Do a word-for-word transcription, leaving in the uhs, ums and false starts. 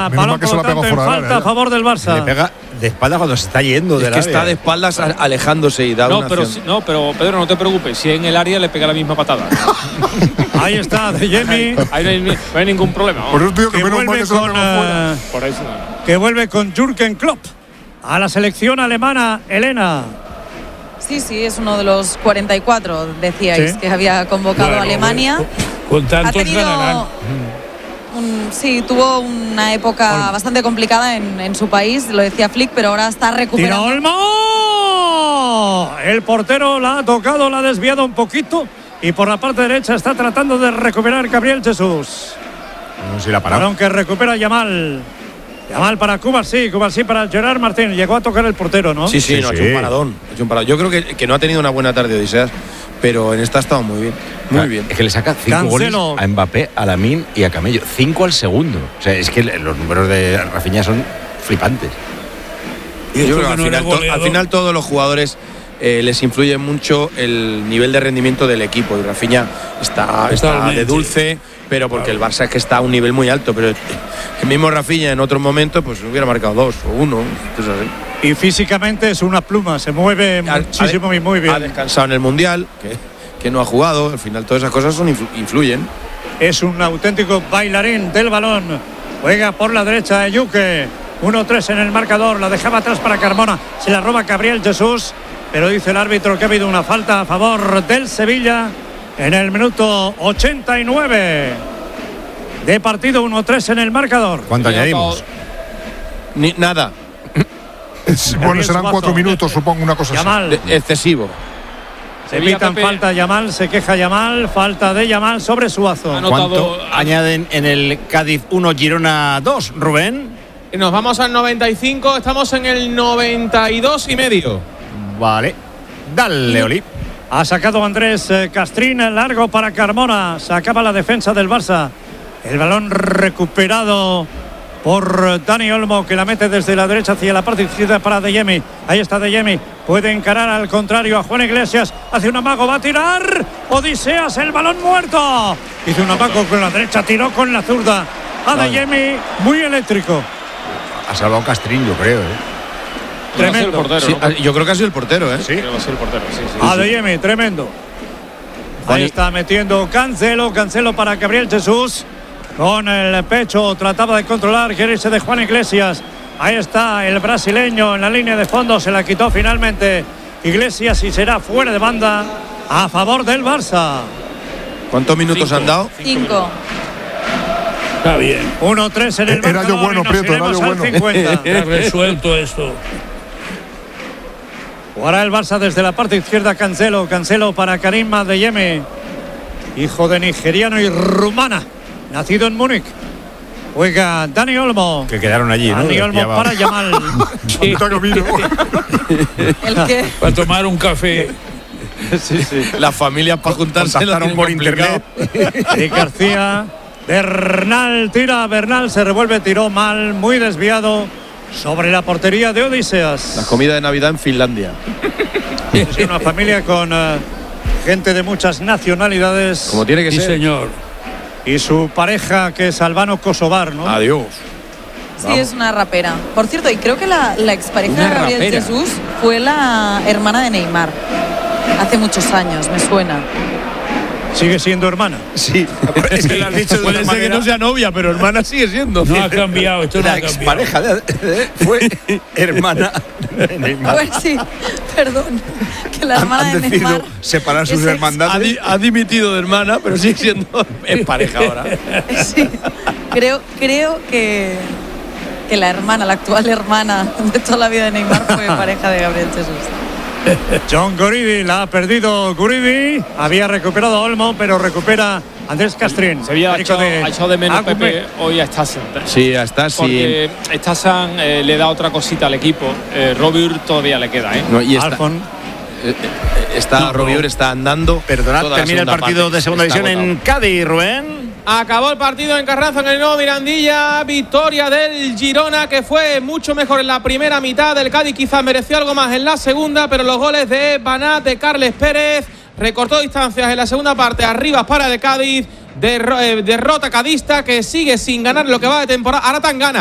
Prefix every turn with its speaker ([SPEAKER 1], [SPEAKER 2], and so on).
[SPEAKER 1] Será balón por lo tanto en falta a favor del Barça.
[SPEAKER 2] Le pega de espalda cuando se está yendo
[SPEAKER 3] es
[SPEAKER 2] del
[SPEAKER 3] que
[SPEAKER 2] área.
[SPEAKER 3] está de espaldas alejándose y da
[SPEAKER 4] no,
[SPEAKER 3] una
[SPEAKER 4] pero
[SPEAKER 3] acción.
[SPEAKER 4] si, no, pero Pedro, no te preocupes. Si en el área le pega la misma patada.
[SPEAKER 1] Ahí está, De Jemi.
[SPEAKER 4] Ahí no hay, no hay ningún problema.
[SPEAKER 5] Por eso digo que,
[SPEAKER 1] Que
[SPEAKER 5] menos mal
[SPEAKER 1] vuelve
[SPEAKER 5] que se la
[SPEAKER 1] con,
[SPEAKER 5] pegó fuera.
[SPEAKER 1] eh,
[SPEAKER 4] Por eso.
[SPEAKER 1] que vuelve con Jürgen Klopp a la selección alemana. Elena.
[SPEAKER 6] Sí, sí, es uno de los cuarenta y cuatro, decíais,
[SPEAKER 1] Sí.
[SPEAKER 6] que había convocado
[SPEAKER 7] Bueno,
[SPEAKER 6] a Alemania.
[SPEAKER 7] Con
[SPEAKER 6] Ha
[SPEAKER 7] tantos
[SPEAKER 6] tenido
[SPEAKER 7] ganarán.
[SPEAKER 6] un- sí, tuvo una época bastante complicada en, en su país, lo decía Flick, pero ahora está
[SPEAKER 1] Tira
[SPEAKER 6] recuperando.
[SPEAKER 1] Olmo. El portero la ha tocado, la ha desviado un poquito. Y por la parte derecha está tratando de recuperar Gabriel Jesús.
[SPEAKER 2] No sé si la ha parado.
[SPEAKER 1] Balón que recupera Yamal. Yamal para Cubarsí, Cubarsí para Gerard Martín. Llegó a tocar el portero, ¿no?
[SPEAKER 3] Sí, sí,
[SPEAKER 2] Sí,
[SPEAKER 3] no, ha
[SPEAKER 2] sí.
[SPEAKER 3] hecho un paradón, ha hecho un paradón. Yo creo que, que no ha tenido una buena tarde Odiseas, pero en esta ha estado muy bien. Muy
[SPEAKER 2] Claro,
[SPEAKER 3] bien.
[SPEAKER 2] Es que le saca cinco
[SPEAKER 1] Cancelo.
[SPEAKER 2] goles a Mbappé, a Lamine y a Camello. Cinco al segundo. O sea, es que los números de Rafinha son flipantes.
[SPEAKER 3] Yo creo que
[SPEAKER 7] que
[SPEAKER 3] al
[SPEAKER 7] no era
[SPEAKER 3] final, to- al
[SPEAKER 7] goleador.
[SPEAKER 3] final todos los jugadores eh, les influye mucho el nivel de rendimiento del equipo. Y Rafinha está, está
[SPEAKER 7] Totalmente.
[SPEAKER 3] de dulce, pero porque el Barça es que está a un nivel muy alto. Pero el mismo Rafinha en otro momento pues hubiera marcado dos o uno. Entonces, así.
[SPEAKER 1] Y físicamente es una pluma, se mueve
[SPEAKER 3] Ha-
[SPEAKER 1] muchísimo
[SPEAKER 3] ha-
[SPEAKER 1] y muy
[SPEAKER 3] Ha
[SPEAKER 1] bien.
[SPEAKER 3] descansado en el Mundial, que, que no ha jugado. Al final todas esas cosas son influ- influyen.
[SPEAKER 1] Es un auténtico bailarín del balón. Juega por la derecha Yuke. uno tres en el marcador. La dejaba atrás para Carmona. Se la roba Gabriel Jesús. Pero dice el árbitro que ha habido una falta a favor del Sevilla en el minuto ochenta y nueve de partido. uno tres en el marcador.
[SPEAKER 2] ¿Cuánto añadimos?
[SPEAKER 3] Ni, nada.
[SPEAKER 5] Es- Bueno, serán cuatro minutos, supongo, una cosa así.
[SPEAKER 1] Yamal.
[SPEAKER 3] de- excesivo.
[SPEAKER 1] Se
[SPEAKER 4] Sevilla,
[SPEAKER 1] pitan
[SPEAKER 4] Pepe.
[SPEAKER 1] falta Yamal. Se queja Yamal. Falta de Yamal sobre Suazo.
[SPEAKER 4] Ah, no.
[SPEAKER 2] ¿Cuánto
[SPEAKER 4] Anotado-
[SPEAKER 2] añaden en el Cádiz uno, Girona dos, Rubén?
[SPEAKER 4] Nos vamos al noventa y cinco, estamos en el noventa y dos y medio.
[SPEAKER 2] Vale. Dale, Oli.
[SPEAKER 1] Ha sacado Andrés eh, Castrín, largo para Carmona. Se acaba la defensa del Barça. El balón recuperado por eh, Dani Olmo, que la mete desde la derecha hacia la parte izquierda para De Jemi. Ahí está De Jemi. Puede encarar al contrario a Juan Iglesias. Hace un amago, va a tirar. Odiseas, el balón muerto. Hizo un amago con la derecha, tiró con la zurda. A De Jemi, muy eléctrico.
[SPEAKER 2] Ha salvado Castrín, yo creo, ¿eh?
[SPEAKER 1] Tremendo.
[SPEAKER 4] El portero,
[SPEAKER 3] Sí,
[SPEAKER 4] ¿no?
[SPEAKER 3] yo creo que ha sido el portero, ¿eh?
[SPEAKER 2] Sí.
[SPEAKER 4] Creo que va a ser el portero, sí, sí.
[SPEAKER 1] A De Jemi, tremendo.
[SPEAKER 3] Juan
[SPEAKER 1] Ahí
[SPEAKER 3] I-
[SPEAKER 1] está metiendo Cancelo, Cancelo para Gabriel Jesús. Con el pecho trataba de controlar, quiere irse de Juan Iglesias. Ahí está el brasileño en la línea de fondo, se la quitó finalmente Iglesias y será fuera de banda a favor del Barça.
[SPEAKER 3] ¿Cuántos minutos
[SPEAKER 4] Cinco.
[SPEAKER 3] han dado?
[SPEAKER 6] Cinco.
[SPEAKER 7] Está bien.
[SPEAKER 1] uno tres en el
[SPEAKER 5] Era yo
[SPEAKER 1] marcador
[SPEAKER 5] bueno,
[SPEAKER 1] y nos
[SPEAKER 5] Prieto, era
[SPEAKER 1] iremos
[SPEAKER 5] yo
[SPEAKER 1] al
[SPEAKER 5] bueno.
[SPEAKER 1] cincuenta.
[SPEAKER 7] Está resuelto esto.
[SPEAKER 1] Jugará el Barça desde la parte izquierda. Cancelo, Cancelo para Karim Adeyemi, hijo de nigeriano y rumana, nacido en Múnich. Juega Dani Olmo.
[SPEAKER 2] Que quedaron allí, ¿no?
[SPEAKER 1] Dani Olmo
[SPEAKER 2] Llevaba-
[SPEAKER 1] para Yamal.
[SPEAKER 5] Está camino.
[SPEAKER 6] El que
[SPEAKER 7] Para tomar un café.
[SPEAKER 3] Las familias para juntarse las
[SPEAKER 2] Contactaron
[SPEAKER 3] tienen
[SPEAKER 2] por
[SPEAKER 3] complicado.
[SPEAKER 2] internet.
[SPEAKER 1] Y García. Bernal tira, Bernal se revuelve, tiró mal, muy desviado sobre la portería de
[SPEAKER 3] La
[SPEAKER 1] Odiseas.
[SPEAKER 3] comida de Navidad en Finlandia.
[SPEAKER 1] Es una familia con eh, gente de muchas nacionalidades.
[SPEAKER 3] Como tiene que
[SPEAKER 7] Sí,
[SPEAKER 3] ser.
[SPEAKER 7] señor.
[SPEAKER 1] Y su pareja, que es albano-kosovar, ¿no?
[SPEAKER 3] Adiós.
[SPEAKER 6] sí es una rapera. Por cierto, y creo que la, la expareja
[SPEAKER 4] Una
[SPEAKER 6] de Gabriel
[SPEAKER 4] rapera.
[SPEAKER 6] Jesús fue la hermana de Neymar. Hace muchos años, me suena.
[SPEAKER 1] Sigue siendo hermana.
[SPEAKER 2] Sí, es que lo has dicho de
[SPEAKER 3] Puede
[SPEAKER 2] una
[SPEAKER 3] ser que
[SPEAKER 2] manera.
[SPEAKER 3] no sea novia, pero hermana sigue siendo.
[SPEAKER 7] No ha cambiado. Esto no
[SPEAKER 2] La
[SPEAKER 7] ha cambiado.
[SPEAKER 2] expareja de, de- fue hermana de Neymar.
[SPEAKER 6] Pues sí, perdón. Que la
[SPEAKER 2] Han,
[SPEAKER 6] hermana
[SPEAKER 2] han
[SPEAKER 6] de
[SPEAKER 2] decidido
[SPEAKER 6] Neymar
[SPEAKER 2] separar sus
[SPEAKER 6] es ex-
[SPEAKER 3] Ha,
[SPEAKER 2] hermandades.
[SPEAKER 3] di- ha dimitido de hermana, pero sigue siendo es pareja ahora.
[SPEAKER 6] Sí, creo, creo que, que la hermana, la actual hermana de toda la vida de Neymar fue pareja de Gabriel Jesús.
[SPEAKER 1] John Guridi la ha perdido Guridi. Había recuperado a Olmo, pero recupera Andrés Castrín.
[SPEAKER 4] Sevilla ha
[SPEAKER 1] técnico
[SPEAKER 4] echado, ha echado de menos
[SPEAKER 1] Agume.
[SPEAKER 4] Pepe hoy a Stassen.
[SPEAKER 3] Sí, ya está, sí.
[SPEAKER 4] Porque Stassen eh, le da otra cosita al equipo. Eh, Robur todavía le queda, ¿eh?
[SPEAKER 3] No, y está,
[SPEAKER 1] Alfon.
[SPEAKER 3] eh, eh, está Robior está andando.
[SPEAKER 2] Perdonad,
[SPEAKER 3] toda la
[SPEAKER 2] termina el
[SPEAKER 3] segunda
[SPEAKER 2] partido
[SPEAKER 3] parte.
[SPEAKER 2] de segunda
[SPEAKER 3] Está
[SPEAKER 2] división en
[SPEAKER 3] agotado.
[SPEAKER 2] Cádiz, Rubén.
[SPEAKER 4] Acabó el partido en Carranza, en el nuevo Mirandilla. Victoria del Girona, que fue mucho mejor en la primera mitad. Del Cádiz quizás mereció algo más en la segunda, pero los goles de Banat, de Carles Pérez, recortó distancias en la segunda parte. Arriba para el Cádiz. Derro- eh, derrota cadista, que sigue sin ganar lo que va de temporada. Ahora tan gana.